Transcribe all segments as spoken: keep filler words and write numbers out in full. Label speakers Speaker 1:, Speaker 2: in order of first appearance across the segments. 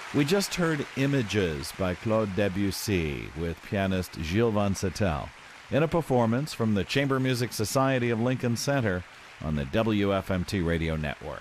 Speaker 1: We just heard Images by Claude Debussy with pianist Gilles Van Sattel in a performance from the Chamber Music Society of Lincoln Center on the W F M T Radio Network.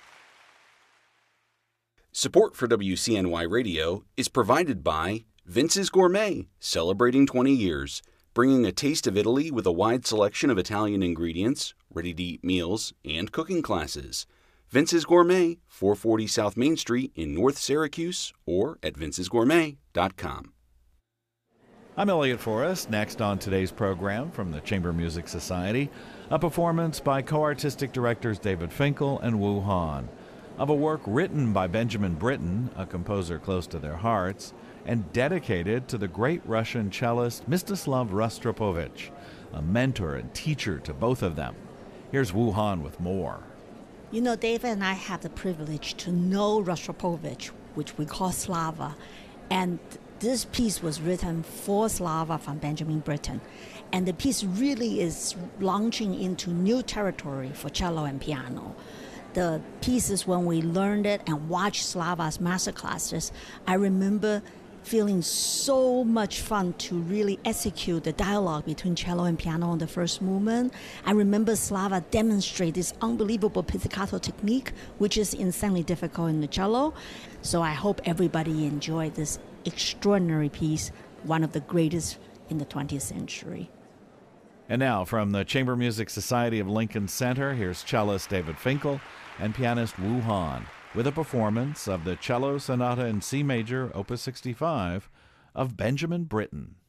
Speaker 2: Support for W C N Y Radio is provided by Vince's Gourmet, celebrating twenty years, bringing a taste of Italy with a wide selection of Italian ingredients, ready-to-eat meals, and cooking classes. Vince's Gourmet, four forty South Main Street in North Syracuse, or at vinces gourmet dot com.
Speaker 1: I'm Elliot Forrest. Next on today's program from the Chamber Music Society, a performance by co-artistic directors David Finkel and Wu Han of a work written by Benjamin Britten, a composer close to their hearts, and dedicated to the great Russian cellist Mstislav Rostropovich, a mentor and teacher to both of them. Here's Wu Han with more.
Speaker 3: You know, David and I have the privilege to know Rostropovich, which we call Slava, and this piece was written for Slava from Benjamin Britten, and the piece really is launching into new territory for cello and piano. The pieces, when we learned it and watched Slava's master classes, I remember feeling so much fun to really execute the dialogue between cello and piano on the first movement. I remember Slava demonstrate this unbelievable pizzicato technique, which is insanely difficult in the cello. So I hope everybody enjoyed this extraordinary piece, one of the greatest in the twentieth century.
Speaker 1: And now, from the Chamber Music Society of Lincoln Center, here's cellist David Finkel and pianist Wu Han with a performance of the Cello Sonata in C Major, Opus sixty-five, of Benjamin Britten.